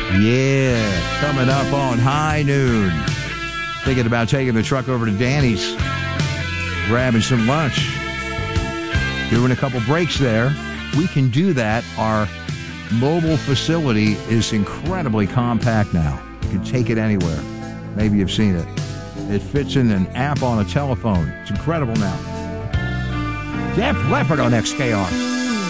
Yeah, coming up on High Noon. Thinking about taking the truck over to Danny's, grabbing some lunch, doing a couple breaks there. We can do that. Our mobile facility is incredibly compact now. You can take it anywhere. Maybe you've seen it. It fits in an app on a telephone. It's incredible now. Def Leppard on XKR.